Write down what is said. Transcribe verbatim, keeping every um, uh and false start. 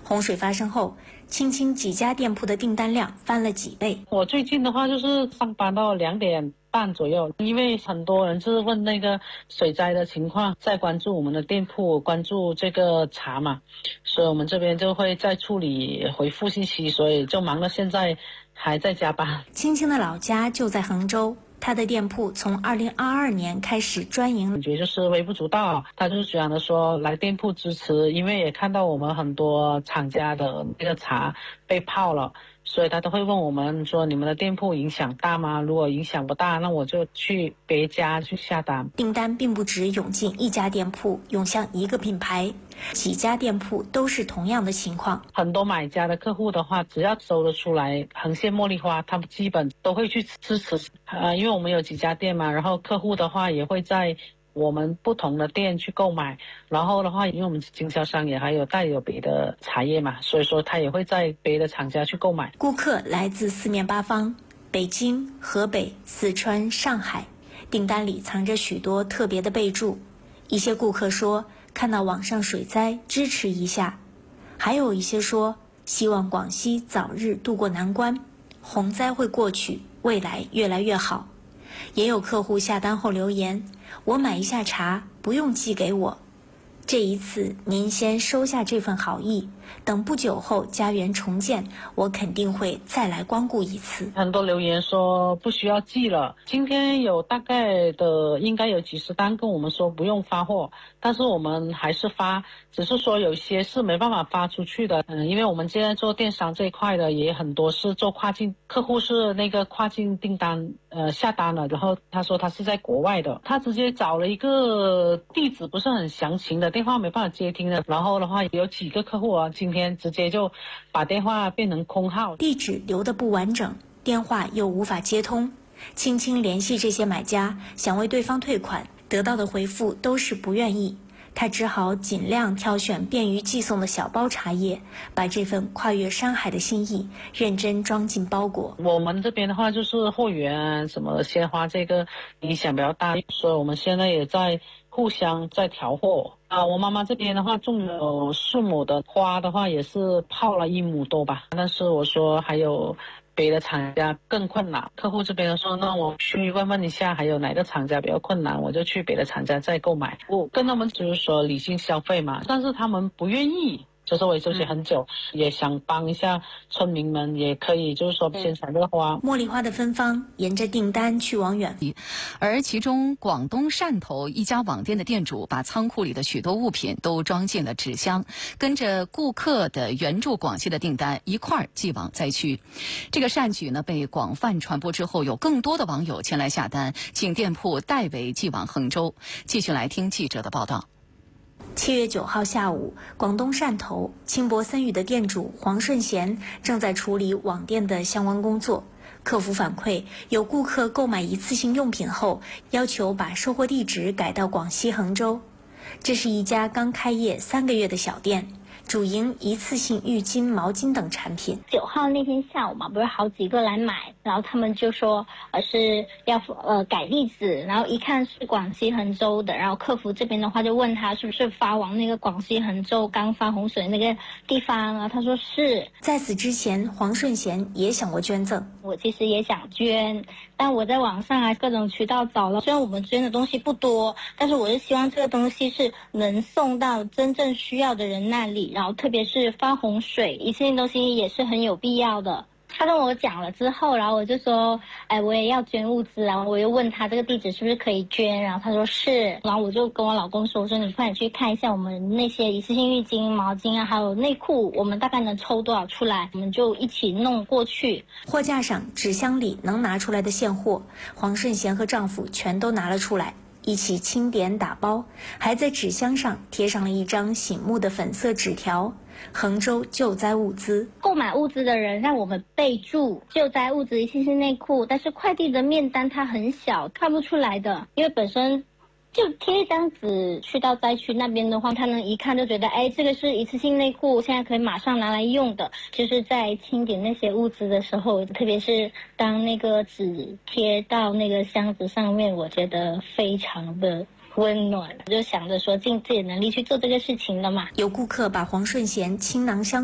洪水发生后，青青几家店铺的订单量翻了几倍。 我最近的话就是上班到两点半左右，因为很多人是问那个水灾的情况，在关注我们的店铺，关注这个茶嘛，所以我们这边就会再处理回复信息，所以就忙到现在还在加班。 青青的老家就在衡州，他的店铺从二零二二年开始专营， 感觉就是微不足道。他就是讲的说来店铺支持，因为也看到我们很多厂家的那个茶被泡了，所以他都会问我们说你们的店铺影响大吗？如果影响不大，那我就去别家去下单。 订单并不只涌进一家店铺，涌向一个品牌，几家店铺都是同样的情况。 很多买家的客户的话，只要搜得出来恒线茉莉花，他们基本都会去支持。呃，因为我们有几家店嘛，然后客户的话也会在我们不同的店去购买，然后的话，因为我们是经销商，也还有带有别的茶叶嘛，所以说他也会在别的厂家去购买。 顾客来自四面八方，北京、河北、四川、上海，订单里藏着许多特别的备注。一些顾客说看到网上水灾支持一下，还有一些说希望广西早日渡过难关，洪灾会过去，未来越来越好。也有客户下单后留言，我买一下茶，不用寄给我。这一次您先收下这份好意，等不久后家园重建，我肯定会再来光顾一次。 很多留言说不需要寄了，今天有大概的应该有几十单跟我们说不用发货，但是我们还是发，只是说有些是没办法发出去的。嗯，因为我们现在做电商这一块的也很多是做跨境，客户是那个跨境订单呃下单了，然后他说他是在国外的，他直接找了一个地址不是很详情的，电话没办法接听的，然后的话有几个客户啊今天直接就把电话变成空号， 地址留得不完整，电话又无法接通。青青联系这些买家，想为对方退款，得到的回复都是不愿意。他只好尽量挑选便于寄送的小包茶叶，把这份跨越山海的心意认真装进包裹。 我们这边的话就是货源什么鲜花这个影响比较大，所以我们现在也在互相在调货啊。我妈妈这边的话种有四亩的花的话，也是泡了一亩多吧，但是我说还有别的厂家更困难，客户这边说那我去问问一下还有哪个厂家比较困难，我就去别的厂家再购买。我跟他们就是说理性消费嘛，但是他们不愿意，就是我也休息很久、嗯、也想帮一下村民们，也可以就是说先采这个花。 茉莉花的芬芳沿着订单去往远， 而其中广东汕头一家网店的店主把仓库里的许多物品都装进了纸箱，跟着顾客的援助广西的订单一块儿寄往灾区。这个善举呢被广泛传播之后，有更多的网友前来下单，请店铺代为寄往衡州。继续来听记者的报道。 七月九号下午，广东汕头轻薄森语的店主黄顺贤正在处理网店的相关工作。客服反馈，有顾客购买一次性用品后，要求把收货地址改到广西衡州。这是一家刚开业三个月的小店，主营一次性浴巾、毛巾等产品。 九号那天下午嘛，不是好几个来买，然后他们就说呃是要呃改地址，然后一看是广西衡州的，然后客服这边的话就问他是不是发往那个广西衡州刚发洪水那个地方啊，他说是。 在此之前，黄顺贤也想过捐赠， 我其实也想捐，但我在网上啊各种渠道找了，虽然我们捐的东西不多，但是我是希望这个东西是能送到真正需要的人那里，然后特别是发洪水，一次性东西也是很有必要的。他跟我讲了之后，然后我就说，哎，我也要捐物资，然后我又问他这个地址是不是可以捐，然后他说是，然后我就跟我老公说，我说你快点去看一下我们那些一次性浴巾、毛巾啊，还有内裤，我们大概能抽多少出来，我们就一起弄过去。 货架上纸箱里能拿出来的现货，黄顺贤和丈夫全都拿了出来，一起清点打包，还在纸箱上贴上了一张醒目的粉色纸条：衡州救灾物资。 购买物资的人让我们备注救灾物资一次性内裤，但是快递的面单它很小，看不出来的，因为本身就贴一张纸去到灾区那边的话，他能一看就觉得，哎，这个是一次性内裤，现在可以马上拿来用的。就是在清点那些物资的时候，特别是当那个纸贴到那个箱子上面，我觉得非常的温暖，就想着说尽自己能力去做这个事情了嘛。 有顾客把黄顺贤倾囊相